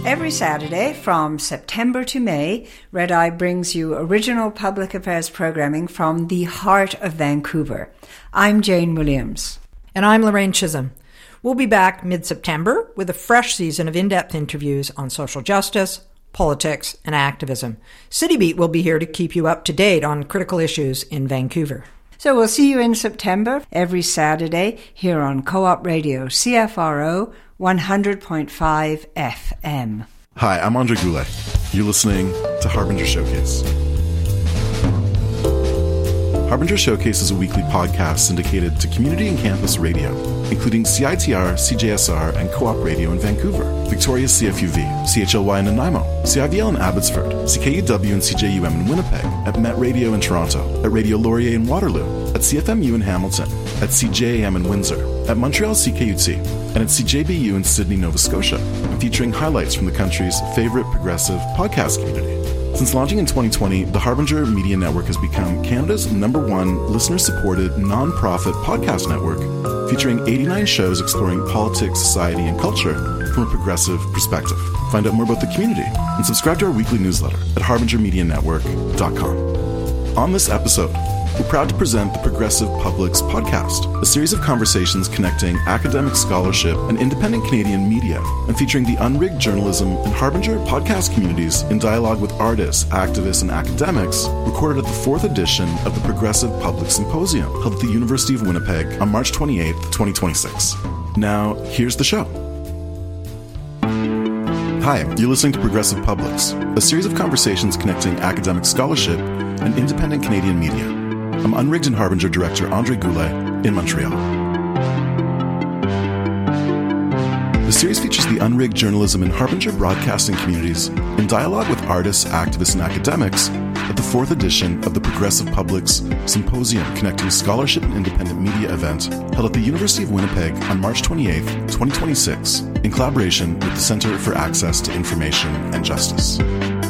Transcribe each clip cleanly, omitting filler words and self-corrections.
Every Saturday from September to May, Red Eye brings you original public affairs programming from the heart of Vancouver. I'm Jane Williams. And I'm Lorraine Chisholm. We'll be back mid-September with a fresh season of in-depth interviews on social justice, politics, and activism. City Beat will be here to keep you up to date on critical issues in Vancouver. So we'll see you in September every Saturday here on Co-op Radio, CFRO 100.5 FM. Hi, I'm Andre Goulet. You're listening to Harbinger Showcase. Harbinger Showcase is a weekly podcast syndicated to community and campus radio, including CITR, CJSR, and Co-op Radio in Vancouver, Victoria's CFUV, CHLY in Nanaimo, CIVL in Abbotsford, CKUW and CJUM in Winnipeg, at Met Radio in Toronto, at Radio Laurier in Waterloo, at CFMU in Hamilton, at CJAM in Windsor, at Montreal CKUT, and at CJBU in Sydney, Nova Scotia, and featuring highlights from the country's favorite progressive podcast community. Since launching in 2020, the Harbinger Media Network has become Canada's #1 listener-supported non-profit podcast network, featuring 89 shows exploring politics, society, and culture from a progressive perspective. Find out more about the community and subscribe to our weekly newsletter at harbingermedianetwork.com. On this episode, we're proud to present the Progressive Publics Podcast, a series of conversations connecting academic scholarship and independent Canadian media, and featuring the unrigged journalism and Harbinger podcast communities in dialogue with artists, activists, and academics, recorded at the 4th edition of the Progressive Public Symposium, held at the University of Winnipeg on March 28, 2026. Now, here's the show. Hi, you're listening to Progressive Publics, a series of conversations connecting academic scholarship and independent Canadian media. I'm Unrigged and Harbinger Director Andre Goulet in Montreal. The series features the unrigged journalism and Harbinger broadcasting communities in dialogue with artists, activists, and academics at the 4th edition of the Progressive Publics Symposium Connecting Scholarship and Independent Media event held at the University of Winnipeg on March 28, 2026, in collaboration with the Centre for Access to Information and Justice.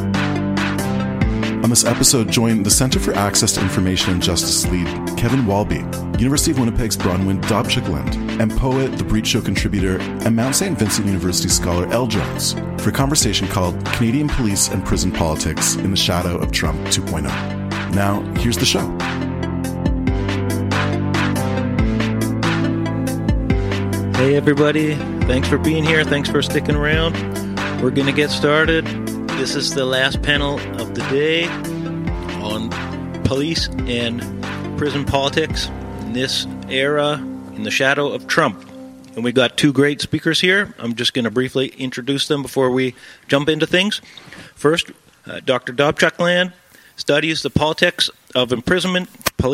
On this episode, join the Centre for Access to Information and Justice lead, Kevin Walby, University of Winnipeg's Bronwyn Dobchuk-Lind, and poet, The Breach Show contributor, and Mount St. Vincent University scholar Elle Jones for a conversation called Canadian Police and Prison Politics in the Shadow of Trump 2.0. Now, here's the show. Hey everybody, thanks for being here, thanks for sticking around. We're going to get started. This is the last panel of the day on police and prison politics in this era in the shadow of Trump. And we got two great speakers here. I'm just going to briefly introduce them before we jump into things. First, Dr. Dobchuk-Lind studies the politics of imprisonment,